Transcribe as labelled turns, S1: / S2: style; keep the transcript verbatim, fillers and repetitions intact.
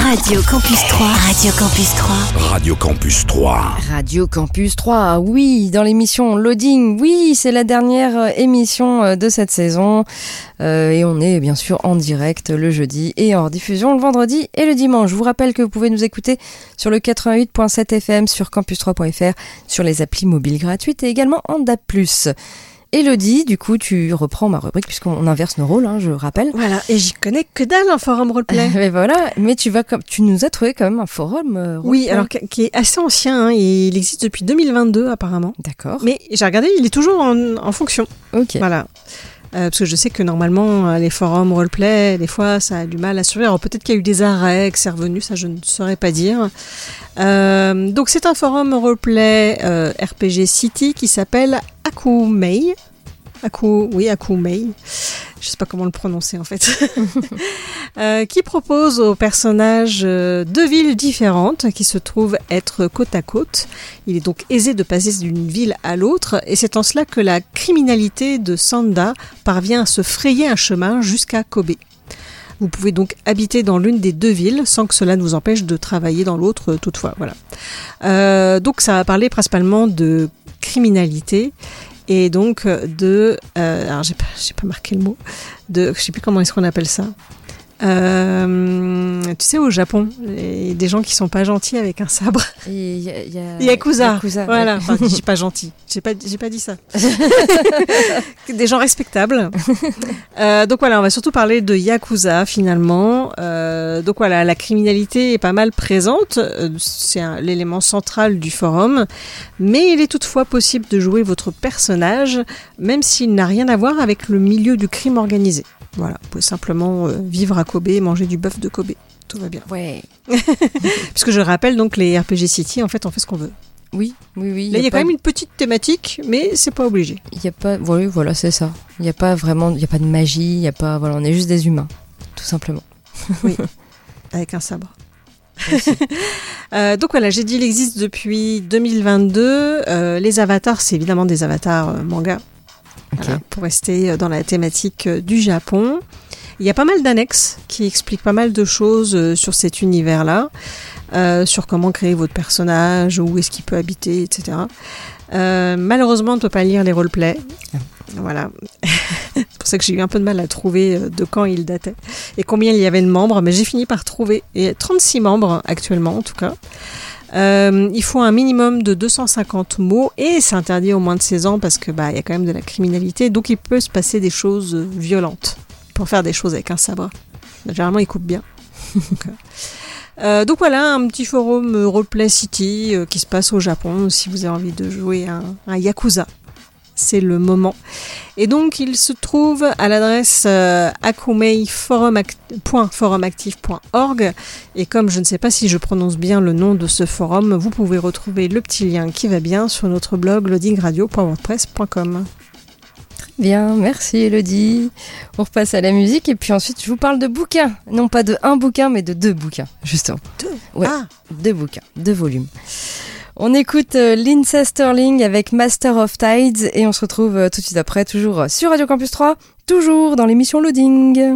S1: Radio Campus trois. Radio Campus trois.
S2: Radio Campus trois.
S3: Radio Campus trois, oui, dans l'émission Loading, oui, c'est la dernière émission de cette saison. Euh, et on est bien sûr en direct le jeudi et en diffusion le vendredi et le dimanche. Je vous rappelle que vous pouvez nous écouter sur le quatre-vingt-huit virgule sept F M, sur campus trois point F R, sur les applis mobiles gratuites et également en D A B plus. Elodie, du coup, tu reprends ma rubrique puisqu'on inverse nos rôles, hein, je rappelle.
S4: Voilà, et j'y connais que dalle un forum roleplay.
S3: mais voilà, mais tu vas comme tu nous as trouvé quand même un forum euh, roleplay.
S4: Oui, alors qui est assez ancien, hein, et il existe depuis deux mille vingt-deux apparemment.
S3: D'accord.
S4: Mais j'ai regardé, il est toujours en, en fonction.
S3: Ok.
S4: Voilà. Euh, parce que je sais que normalement, les forums roleplay, des fois, ça a du mal à survivre. Alors peut-être qu'il y a eu des arrêts, que c'est revenu, ça je ne saurais pas dire. Euh, donc c'est un forum roleplay euh, R P G City qui s'appelle Akumei. Aku, oui, Akumei. Je sais pas comment le prononcer en fait. euh, qui propose aux personnages euh, deux villes différentes qui se trouvent être côte à côte. Il est donc aisé de passer d'une ville à l'autre et c'est en cela que la criminalité de Sanda parvient à se frayer un chemin jusqu'à Kobe. Vous pouvez donc habiter dans l'une des deux villes sans que cela ne vous empêche de travailler dans l'autre toutefois. Voilà. Euh, donc ça va parler principalement de criminalité. Et donc de, euh, alors j'ai pas, j'ai pas marqué le mot, de, je sais plus comment est-ce qu'on appelle ça. Euh, tu sais, au Japon, il y a des gens qui sont pas gentils avec un sabre.
S3: Il y a, y a...
S4: Yakuza.
S3: Yakuza.
S4: Voilà.
S3: Ouais.
S4: Enfin, je dis pas gentil. J'ai pas, j'ai pas dit ça. Des gens respectables. Euh, donc voilà, on va surtout parler de Yakuza finalement. Euh, donc voilà, la criminalité est pas mal présente. C'est un, l'élément central du forum. Mais il est toutefois possible de jouer votre personnage, même s'il n'a rien à voir avec le milieu du crime organisé. Voilà, vous pouvez simplement euh, vivre à Kobe et manger du bœuf de Kobe. Tout va bien.
S3: Ouais.
S4: Puisque je rappelle, donc, les R P G City, en fait, on fait ce qu'on veut.
S3: Oui, oui, oui.
S4: Là, il y a, y a
S3: pas...
S4: quand même une petite thématique, mais c'est pas obligé.
S3: Il y a pas, oui, voilà, c'est ça. Il y a pas vraiment, il y a pas de magie, il y a pas, voilà, on est juste des humains, tout simplement.
S4: Oui, avec un sabre. euh, donc voilà, j'ai dit, il existe depuis deux mille vingt-deux. Euh, les avatars, c'est évidemment des avatars euh, manga. Okay. Voilà, pour rester dans la thématique du Japon. Il y a pas mal d'annexes qui expliquent pas mal de choses sur cet univers-là, euh, sur comment créer votre personnage, où est-ce qu'il peut habiter, et cetera. Euh, malheureusement, on ne peut pas lire les roleplays. Ah. Voilà. C'est pour ça que j'ai eu un peu de mal à trouver de quand il datait et combien il y avait de membres, mais j'ai fini par trouver. Il y a trente-six membres actuellement, en tout cas. Euh, il faut un minimum de deux cent cinquante mots et c'est interdit aux moins de seize ans parce que bah il y a quand même de la criminalité, donc il peut se passer des choses violentes pour faire des choses avec un sabre. Généralement, il coupe bien. donc, euh, donc voilà, un petit forum Roleplay City euh, qui se passe au Japon. Si vous avez envie de jouer un, un Yakuza, c'est le moment. Et donc, il se trouve à l'adresse euh, akumei point forumactif point org. Et comme je ne sais pas si je prononce bien le nom de ce forum, vous pouvez retrouver le petit lien qui va bien sur notre blog loading radio point wordpress point com.
S3: Bien, merci Elodie. On repasse à la musique et puis ensuite je vous parle de bouquins. Non pas de un bouquin, mais de deux bouquins, justement.
S4: Deux
S3: ouais, ah. Deux bouquins, deux volumes. On écoute euh, Lindsey Stirling avec Master of Tides et on se retrouve euh, tout de suite après, toujours sur Radio Campus trois, toujours dans l'émission Loading.